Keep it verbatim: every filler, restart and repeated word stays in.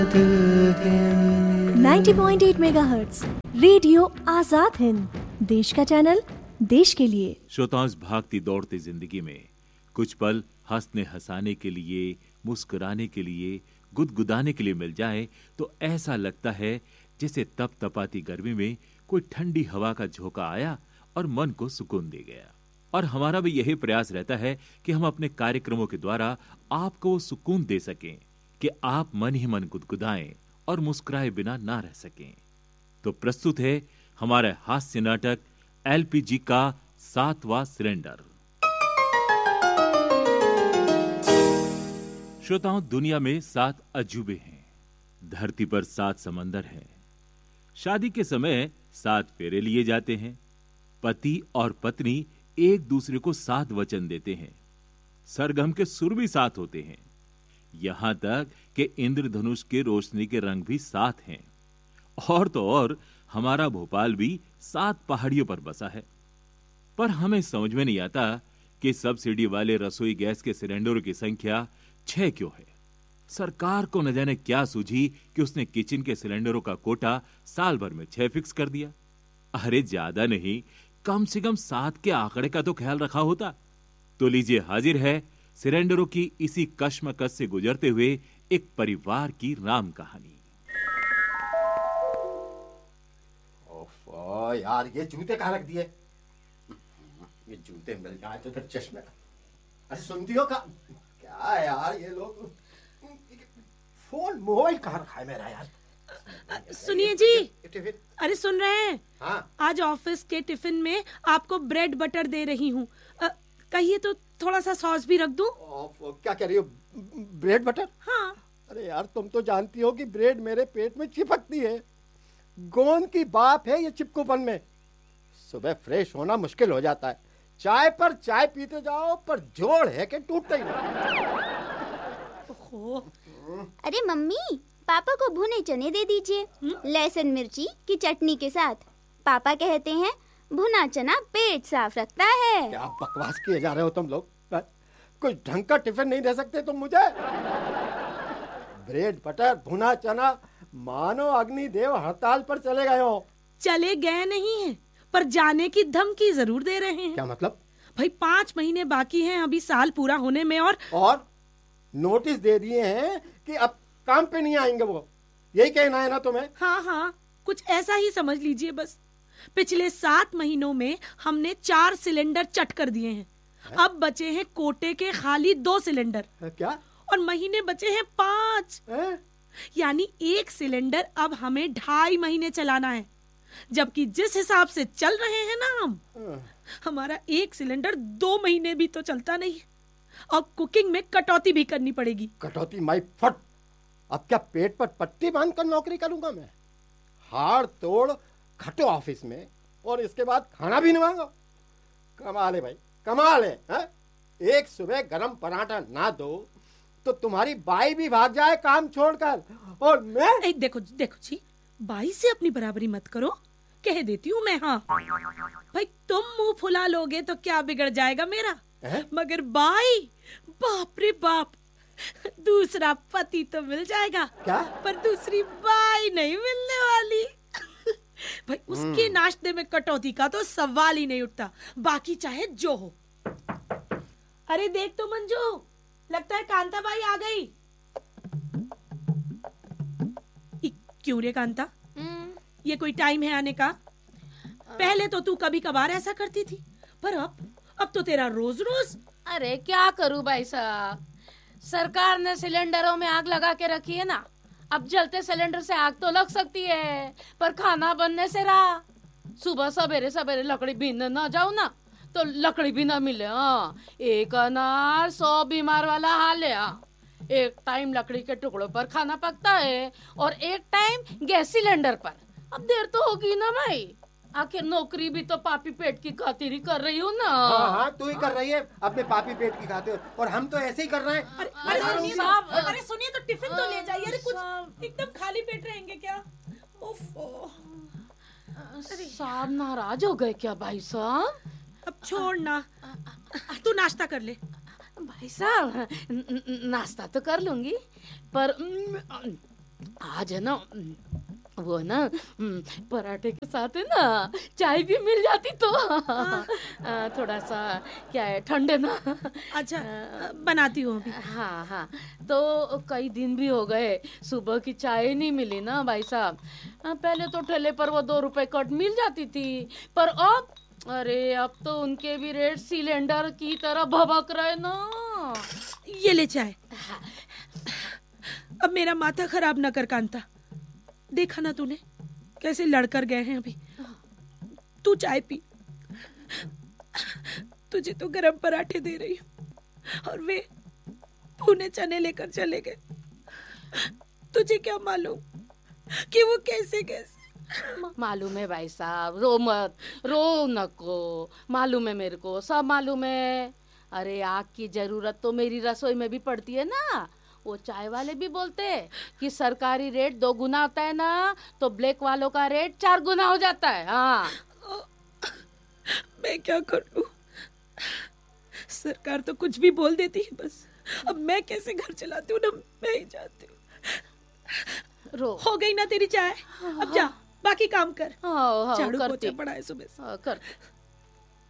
नब्बे पॉइंट आठ megahertz radio Azad Hind, देश का चैनल, देश के लिए। श्रोताओं, भागती दौड़ती जिंदगी में कुछ पल हंसने हंसाने के लिए, मुस्कुराने के लिए, गुदगुदाने के लिए मिल जाए तो ऐसा लगता है जैसे तप तपाती गर्मी में कोई ठंडी हवा का झोंका आया और मन को सुकून दे गया। और हमारा भी यही प्रयास रहता है कि हम अपने कार्यक्रमों के द्वारा आपको वो सुकून दे सकें कि आप मन ही मन गुदगुदाएं और मुस्कुराए बिना ना रह सकें। तो प्रस्तुत है हमारा हास्य नाटक एलपीजी का सातवां सिलेंडर। श्रोताओं, दुनिया में सात अजूबे हैं, धरती पर सात समंदर हैं। शादी के समय सात फेरे लिए जाते हैं। पति और पत्नी एक दूसरे को सात वचन देते हैं। सरगम के सुर भी सात होते हैं। यहां तक कि इंद्रधनुष के रोशनी के रंग भी सात हैं। और तो और हमारा भोपाल भी सात पहाड़ियों पर बसा है। पर हमें समझ में नहीं आता कि सब्सिडी वाले रसोई गैस के सिलेंडरों की संख्या छह क्यों है। सरकार को न जाने क्या सूझी कि उसने किचन के सिलेंडरों का कोटा साल भर में छह फिक्स कर दिया। अरे ज्यादा नहीं, कम से कम सात के आंकड़े का तो ख्याल रखा होता। तो लीजिए, हाजिर है सिलेंडरों की इसी कश्मकश से गुजरते हुए एक परिवार की राम कहानी। ओफो यार, ये जूते कहाँ रख दिए? ये जूते मिल जाए तो फिर चश्मे। अरे सुनती हो का क्या यार, ये लोग फोन मोबाइल कहाँ रखा है मेरा यार? सुनिए जी। टिफिन। अरे सुन रहे हैं? हाँ। आज ऑफिस के टिफिन में आपको ब्रेड बटर दे रही हूँ। कहिए तो थोड़ा सा सॉस भी रख दूं? क्या कह रही हो? Bread butter? हाँ। अरे यार, तुम तो जानती हो कि ब्रेड मेरे पेट में चिपकती है। गोंद की बाप है ये चिपकूपन में। सुबह फ्रेश होना मुश्किल हो जाता है। चाय पर चाय पीते जाओ पर जोड़ है कि टूटता ही नहीं। अरे मम्मी, पापा को भुने चने दे दीजिए, लहसुन मिर्ची की चटनी के साथ। पापा कहते हैं भुना चना पेट साफ रखता है। क्या बकवास किए जा रहे हो तुम लोग? कुछ ढंग का टिफिन नहीं दे सकते तुम मुझे? ब्रेड बटर भुना चना, मानो अग्निदेव हड़ताल पर चले गए हो। चले गए नहीं हैं, पर जाने की धमकी जरूर दे रहे हैं। क्या मतलब? भाई पाँच महीने बाकी हैं अभी साल पूरा होने में, और और नोटिस दे दिए हैं कि अब काम पे नहीं आएंगे वो। यही कहना है ना तुम्हें? हाँ हाँ, कुछ ऐसा ही समझ लीजिए बस। पिछले सात महीनों में हमने चार सिलेंडर चट कर दिए हैं। है? अब बचे हैं कोटे के खाली दो सिलेंडर। है क्या? और महीने बचे हैं पाँच। है? यानी एक सिलेंडर अब हमें ढाई महीने चलाना है। जबकि जिस हिसाब से चल रहे हैं ना हम, हमारा एक सिलेंडर दो महीने भी तो चलता नहीं। अब कुकिंग में कटौती भी करनी पड़ेगी। कटौती माई फट! अब क्या पेट पर पट्टी बांधकर नौकरी करूंगा मैं? हाड़ तोड़ खटो ऑफिस में और इसके बाद खाना भी नहीं मांगो। कमाल है भाई, कमाल है, है? एक सुबह गरम पराठा ना दो तो तुम्हारी बाई भी भाग जाए काम छोड़कर, और मैं ए, देखो देखो जी, बाई से अपनी बराबरी मत करो, कह देती हूँ मैं। हाँ भाई, तुम मुंह फुला लोगे तो क्या बिगड़ जाएगा मेरा? है? मगर बाई, बाप रे बाप, दूसरा पति तो मिल जाएगा। क्या? पर दूसरी बाई नहीं मिलने वाली। भाई उसके नाश्ते में कटौती का तो सवाल ही नहीं उठता, बाकी चाहे जो हो। अरे देख तो मंजू, लगता है कांता बाई आ गई। क्यों रे कांता, ये कोई टाइम है आने का? पहले तो तू कभी कभार ऐसा करती थी, पर अब अब तो तेरा रोज रोज। अरे क्या करूं भाई साहब, सरकार ने सिलेंडरों में आग लगा के रखी है ना। अब जलते सिलेंडर से आग तो लग सकती है, पर खाना बनने से रहा। सुबह सवेरे सवेरे लकड़ी बीनने ना जाओ ना तो लकड़ी भी ना मिले। हाँ, एक अनार सौ बीमार वाला हाल है। हाँ, एक टाइम लकड़ी के टुकड़ों पर खाना पकता है और एक टाइम गैस सिलेंडर पर। अब देर तो होगी ना भाई, आखिर नौकरी भी तो पापी पेट की खातिर ही कर रही हूँ ना। हाँ हाँ, तू ही कर रही है अपने पापी पेट की खातिर, और हम तो ऐसे ही कर रहे हैं। अरे अरे सुनिए तो, अरे सुनिए तो टिफिन तो ले जाइए। अरे कुछ एकदम खाली पेट रहेंगे क्या? ओफो, साहब नाराज हो गए क्या भाई साहब? अब छोड़ ना, तू नाश्ता कर ले। भाई साहब नाश्ता तो कर लूंगी, पर आज है ना वो ना पराठे के साथ है ना चाय भी मिल जाती तो आ, थोड़ा सा क्या है ठंडे ना। अच्छा बनाती हूँ अभी। हाँ हाँ तो कई दिन भी हो गए सुबह की चाय नहीं मिली ना भाई साहब। पहले तो ठेले पर वो दो रुपए कट मिल जाती थी, पर अब अरे अब तो उनके भी रेट सिलेंडर की तरह भभक रहे ना। ये ले चाय। अब मेरा माथा खराब न कर कांता, देखा ना तूने कैसे लड़कर गए हैं अभी। तू चाय पी, तुझे तो गरम पराठे दे रही हूँ और वे भुने चने लेकर चले गए। तुझे क्या मालूम कि वो कैसे कैसे। मालूम है भाई साहब, रो मत, रो नको, मालूम है मेरे को, सब मालूम है। अरे आग की जरूरत तो मेरी रसोई में भी पड़ती है ना। वो चाय वाले भी बोलते हैं कि सरकारी रेट दो गुना होता है ना तो ब्लैक वालों का रेट चार गुना हो जाता है। हाँ मैं क्या करूं, सरकार तो कुछ भी बोल देती है बस। अब मैं कैसे घर चलाती हूँ ना, मैं ही जाती हूँ। रो हो गई ना तेरी चाय, अब जा बाकी काम कर। हाँ हाँ झाड़ू करती पोछा पड़ा है सुबह से। हाँ, कर